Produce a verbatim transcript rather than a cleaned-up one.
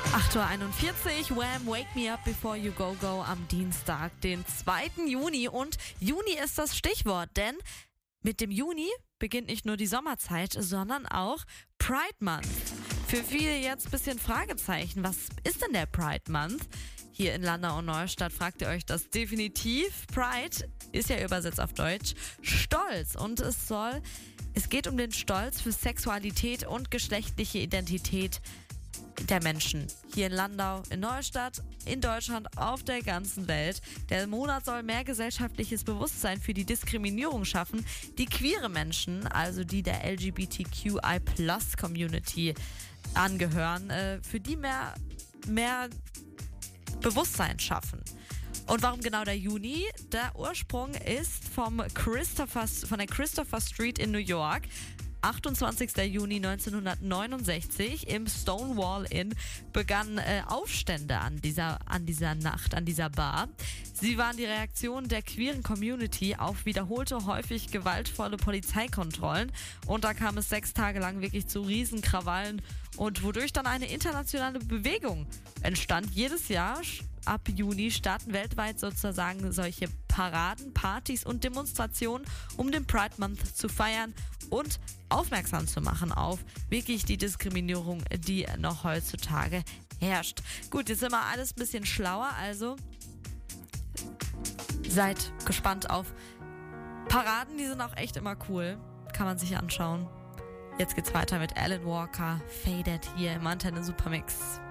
acht Uhr einundvierzig, Wham! Wake Me Up Before You Go Go am Dienstag, den zweiten Juni. Und Juni ist das Stichwort, denn mit dem Juni beginnt nicht nur die Sommerzeit, sondern auch Pride Month. Für viele jetzt ein bisschen Fragezeichen. Was ist denn der Pride Month? Hier in Landau und Neustadt fragt ihr euch das definitiv. Pride ist ja übersetzt auf Deutsch Stolz und es soll, es geht um den Stolz für Sexualität und geschlechtliche Identität der Menschen. Hier in Landau, in Neustadt, in Deutschland, auf der ganzen Welt. Der Monat soll mehr gesellschaftliches Bewusstsein für die Diskriminierung schaffen, die queere Menschen, also die der L G B T Q I Plus Community angehören, äh, für die mehr, mehr Bewusstsein schaffen. Und warum genau der Juni? Der Ursprung ist vom Christopher, von der Christopher Street in New York. achtundzwanzigster Juni neunzehnhundertneunundsechzig im Stonewall Inn begannen äh, Aufstände an dieser, an dieser Nacht, an dieser Bar. Sie waren die Reaktion der queeren Community auf wiederholte, häufig gewaltvolle Polizeikontrollen. Und da kam es sechs Tage lang wirklich zu Riesenkrawallen und wodurch dann eine internationale Bewegung entstand. Jedes Jahr ab Juni starten weltweit sozusagen solche Paraden, Partys und Demonstrationen, um den Pride Month zu feiern und aufmerksam zu machen auf wirklich die Diskriminierung, die noch heutzutage herrscht. Gut, jetzt sind wir alles ein bisschen schlauer, also seid gespannt auf Paraden, die sind auch echt immer cool. Kann man sich anschauen. Jetzt geht's weiter mit Alan Walker, Faded hier im Antenne Supermix.